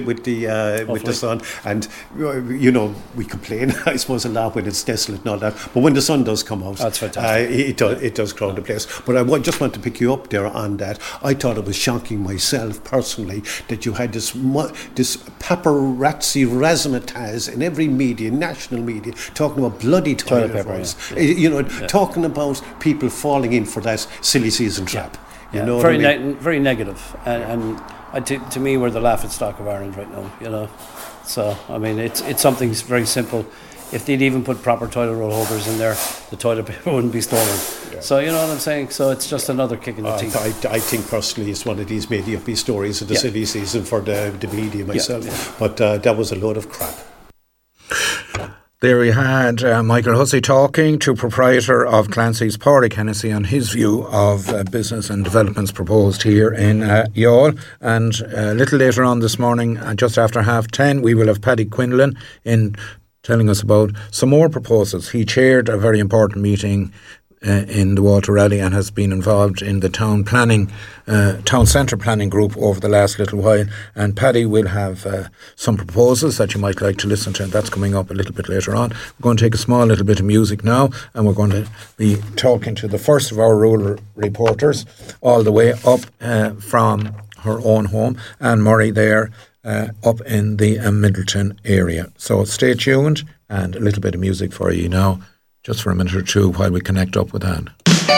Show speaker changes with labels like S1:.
S1: with the sun, and we complain, I suppose, a lot when it's desolate and all that. But when the sun does come out,
S2: that's fantastic.
S1: It does crowd the place. But I just want to pick you up there on that. I thought it was shocking myself personally that you had this paparazzi razzmatazz in every media, national media, talking about bloody toilet rolls. Talking about people falling in for that silly season trap.
S2: Very negative, and to me, we're the laughing stock of Ireland right now. So I mean, it's something very simple. If they'd even put proper toilet roll holders in there, the toilet paper wouldn't be stolen. Yeah. So you know what I'm saying? So it's just another kick in the teeth.
S1: I think personally it's one of these media-uppy stories of the silly season for the media myself. But that was a load of crap.
S3: There we had Michael Hussey talking to proprietor of Clancy's, Pádraig Hennessy, on his view of business and developments proposed here in Youghal. And a little later on this morning, just after 10:30, we will have Paddy Quinlan in telling us about some more proposals. He chaired a very important meeting in the Walter Rally and has been involved in the town centre planning group over the last little while. And Paddy will have some proposals that you might like to listen to, and that's coming up a little bit later on. We're going to take a small little bit of music now, and we're going to be talking to the first of our rural reporters, all the way up from her own home, Anne Murray there, up in the Middleton area. So stay tuned, and a little bit of music for you now, just for a minute or two while we connect up with Anne.